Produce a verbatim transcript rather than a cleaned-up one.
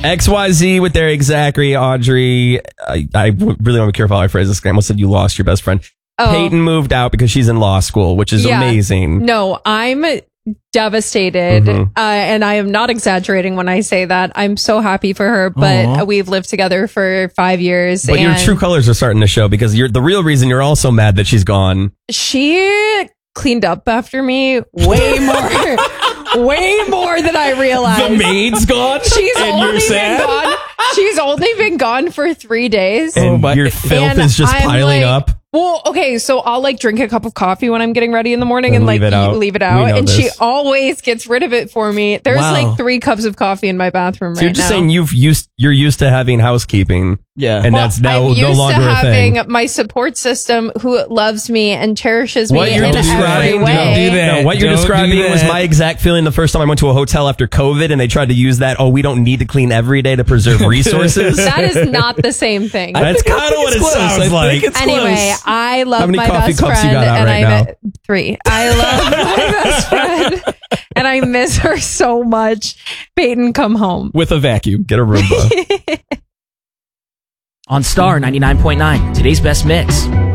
X Y Z with Eric, Zachary, Audrey. I, I really want to be careful how I phrase this. I almost said you lost your best friend. Oh. Peyton moved out because she's in law school, which is Yeah. amazing. No, I'm devastated. Mhm. Uh, and I am not exaggerating when I say that. I'm so happy for her, but Aw. we've lived together for five years. But your and true colors are starting to show because you're the real reason you're also mad that she's gone. She cleaned up after me way more, way more than I realized. The maid's gone? She's And only you're sad? been gone. She's only been gone for three days. And your filth And is just I'm piling like- up. Well, okay, so I'll like drink a cup of coffee when I'm getting ready in the morning And and, leave like it out. leave it We out. know And she this. always gets rid of it for me. There's Wow. like three cups of coffee in my bathroom So right you're just now. saying you've used you're used to having housekeeping. Yeah. And Well, that's now I'm no used longer to a thing. having my support system who loves me and cherishes me What you're in every describing, way. Don't do that. No, what you're Don't describing do was that. my exact feeling the first time I went to a hotel after COVID and they tried to use that. Oh, we don't need to clean every day to preserve resources. That is not the same thing. That's kind of what it close. I sounds think like. it's Anyway, I love How many my coffee best cups you friend, got out and right I now? three. I love my best friend, and I miss her so much. Peyton, come home. With a vacuum. Get a Roomba. On Star ninety-nine point nine, today's best mix.